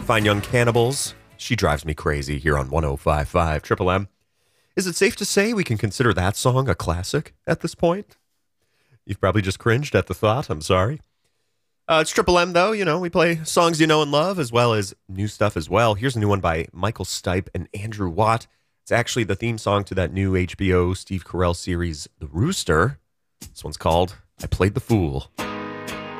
Fine Young Cannibals. She drives me crazy here on 105.5 Triple M. Is it safe to say we can consider that song a classic at this point? You've probably just cringed at the thought. I'm sorry. It's Triple M, though. You know, we play songs you know and love, as well as new stuff as well. Here's a new one by Michael Stipe and Andrew Watt. It's actually the theme song to that new HBO Steve Carell series, The Rooster. This one's called I Played the Fool.